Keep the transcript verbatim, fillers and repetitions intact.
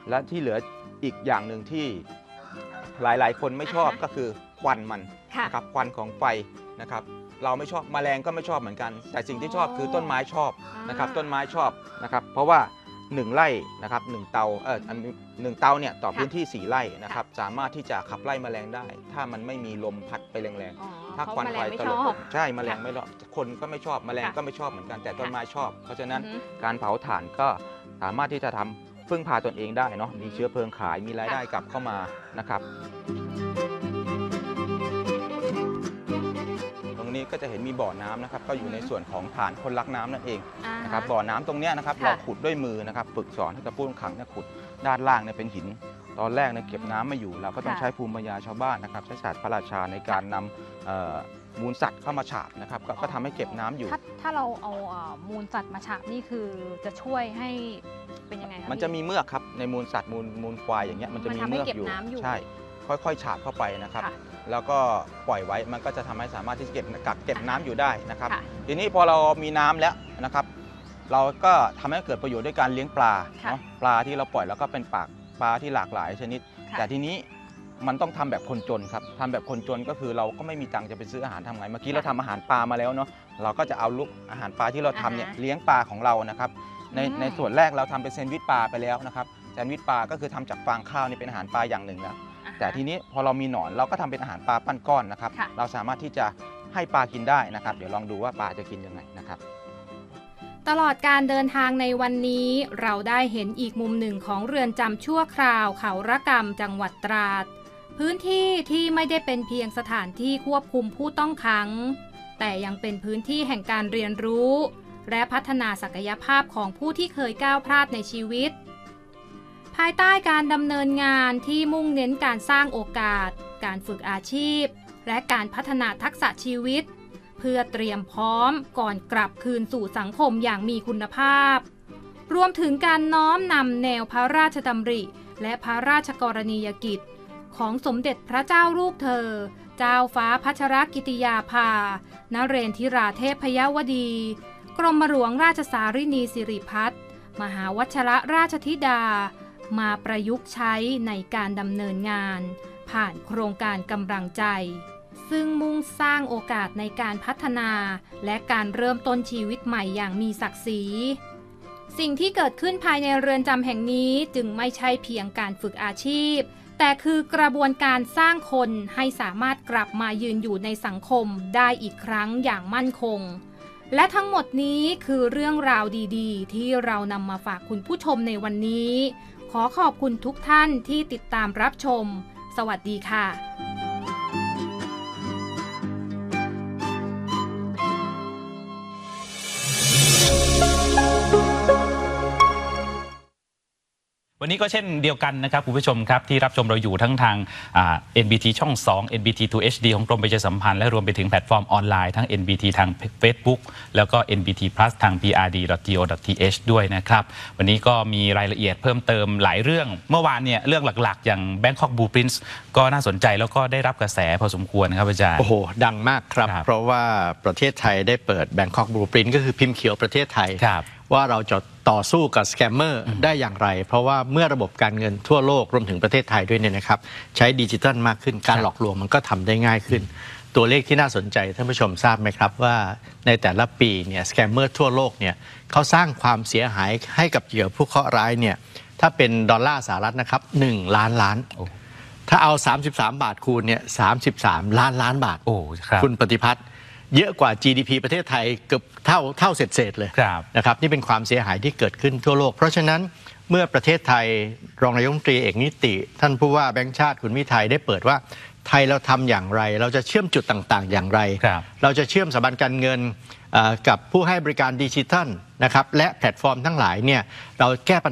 และที่เหลืออีกอย่างหนึ่งที่หลายๆคนไม่ชอบก็คือควันมันนะครับควันของไฟนะครับเราไม่ชอบแมลงก็ไม่ชอบเหมือนกันแต่สิ่งที่ชอบคือต้นไม้ชอบนะครับต้นไม้ชอบนะครับเพราะว่าหนึ่งไร่นะครับหนึ่งเตาเออหนึ่งเตาเนี่ยต่อพื้นที่สี่ไร่นะครับสามารถที่จะขับไล่แมลงได้ถ้ามันไม่มีลมพัดไปแรงๆถ้าควันไฟตลบใช่แมลงไม่ชอบคนก็ไม่ชอบแมลงก็ไม่ชอบเหมือนกันแต่ต้นไม้ชอบเพราะฉะนั้นการเผาถ่านก็สามารถที่จะทำพึ่งพาตนเองได้เนาะมีเชื้อเพลิงขายมีรายได้กลับเข้ามานะครับตรงนี้ก็จะเห็นมีบ่อน้ำนะครับก็อยู่ในส่วนของฐานคนรักน้ำนั่นเองนะครับบ่อน้ำตรงนี้นะครับเราขุดด้วยมือนะครับฝึกสอนให้กับผู้ต้องขังเนี่ยขุดด้านล่างเนี่ยเป็นหินตอนแรกเนี่ยเก็บน้ำไม่อยู่เราก็ต้องใช้ภูมิปัญญาชาวบ้านนะครับใช้ศาสตร์พระราชาในการนำมูลสัตว์เข้ามาฉาบนะครับก็ทำให้เก็บน้ำอยู่ถ้าถ้าเราเอามูลสัตว์มาฉาบนี่คือจะช่วยให้เป็นยังไงครับมันจะมีเมือกครับในมูลสัตว์มูลมูลควายอย่างเงี้ยมันจะมีเมือกอยู่ใช่ค่อยๆฉาบเข้าไปนะครับแล้วก็ปล่อยไว้มันก็จะทำให้สามารถที่จะเก็บกักเก็บน้ำอยู่ได้นะครับทีนี้พอเรามีน้ำแล้วนะครับเราก็ทำให้เกิดประโยชน์ด้วยการเลี้ยงปลาเนาะปลาที่เราปล่อยแล้วก็เป็นปากปลาที่หลากหลายชนิดแต่ทีนี้มันต้องทำแบบคนจนครับทำแบบคนจนก็คือเราก็ไม่มีตังค์จะไปซื้ออาหารทำไงเมื่อกี้เราทำอาหารปลามาแล้วเนาะเราก็จะเอาลูกอาหารปลาที่เราทำเนี่ยเลี้ยงปลาของเรานะครับในในส่วนแรกเราทำเป็นแซนด์วิชปลาไปแล้วนะครับแซนด์วิชปลาก็คือทำจากฟางข้าวนี่เป็นอาหารปลาอย่างหนึ่งแล้วแต่ทีนี้พอเรามีหนอนเราก็ทำเป็นอาหารปลาปั้นก้อนนะครับเราสามารถที่จะให้ปลากินได้นะครับเดี๋ยวลองดูว่าปลาจะกินยังไงนะครับตลอดการเดินทางในวันนี้เราได้เห็นอีกมุมหนึ่งของเรือนจำชั่วคราวเขาระกำจังหวัดตราดพื้นที่ที่ไม่ได้เป็นเพียงสถานที่ควบคุมผู้ต้องขังแต่ยังเป็นพื้นที่แห่งการเรียนรู้และพัฒนาศักยภาพของผู้ที่เคยก้าวพลาดในชีวิตภายใต้การดำเนินงานที่มุ่งเน้นการสร้างโอกาสการฝึกอาชีพและการพัฒนาทักษะชีวิตเพื่อเตรียมพร้อมก่อนกลับคืนสู่สังคมอย่างมีคุณภาพรวมถึงการน้อมนำแนวพระราชดำริและพระราชกรณียกิจของสมเด็จพระเจ้าลูกเธอเจ้าฟ้าพัชรกิติยาภานเรนทิราเทพยวดีกรมหลวงราชสารินีสิริพัฒน์มหาวัชรราชธิดามาประยุกต์ใช้ในการดำเนินงานผ่านโครงการกำลังใจซึ่งมุ่งสร้างโอกาสในการพัฒนาและการเริ่มต้นชีวิตใหม่อย่างมีศักดิ์ศรีสิ่งที่เกิดขึ้นภายในเรือนจำแห่งนี้จึงไม่ใช่เพียงการฝึกอาชีพแต่คือกระบวนการสร้างคนให้สามารถกลับมายืนอยู่ในสังคมได้อีกครั้งอย่างมั่นคงและทั้งหมดนี้คือเรื่องราวดีๆที่เรานำมาฝากคุณผู้ชมในวันนี้ขอขอบคุณทุกท่านที่ติดตามรับชมสวัสดีค่ะวันนี้ก็เช่นเดียวกันนะครับคุณผู้ชมครับที่รับชมเราอยู่ทั้งทาง เอ็น บี ที ช่อง สอง เอ็น บี ที ทู เอช ดี ของกรมประชาสัมพันธ์และรวมไปถึงแพลตฟอร์มออนไลน์ทั้ง เอ็น บี ที ทาง Facebook แล้วก็ เอ็น บี ที Plus ทาง พี อาร์ ดี ดอท ที โอ ดอท ที เอช ด้วยนะครับวันนี้ก็มีรายละเอียดเพิ่มเติมหลายเรื่องเมื่อวานเนี่ยเรื่องหลักๆอย่าง Bangkok Blueprints ก็น่าสนใจแล้วก็ได้รับกระแสพอสมควรครับอาจารย์โอ้โหดังมากครับเพราะว่าประเทศไทยได้เปิด Bangkok Blueprint ก็คือพิมพ์เขียวประเทศไทยว่าเราจะต่อสู้กับสแกมเมอร์ได้อย่างไรเพราะว่าเมื่อระบบการเงินทั่วโลกรวมถึงประเทศไทยด้วยเนี่ยนะครับใช้ดิจิทัลมากขึ้นการหลอกลวงมันก็ทำได้ง่ายขึ้นตัวเลขที่น่าสนใจท่านผู้ชมทราบไหมครับว่าในแต่ละปีเนี่ยสแกมเมอร์ทั่วโลกเนี่ยเขาสร้างความเสียหายให้กับเหยื่อผู้เคราะห์ร้ายเนี่ยถ้าเป็นดอลลาร์สหรัฐนะครับหนึ่งล้านล้านถ้าเอาสามสิบสามบาทคูณเนี่ยสามสิบสามล้านล้านบาทโอ้ครับคุณปฏิพัฒน์เยอะกว่า จี ดี พี ประเทศไทยเกือบเท่าเท่าเศษๆเลยนะครับนี่เป็นความเสียหายที่เกิดขึ้นทั่วโลกเพราะฉะนั้นเมื่อประเทศไทยรองนายกรัฐมนตรีเอกนิติท่านผู้ว่าแบงก์ชาติคุณวิทัยได้เปิดว่าไทยเราทำอย่างไรเราจะเชื่อมจุดต่างๆอย่างไรเราจะเชื่อมสถาบันการเงินกับผู้ให้บริการดิจิทัลนะครับและแพลตฟอร์มทั้งหลายเนี่ยเราแก้ปัญ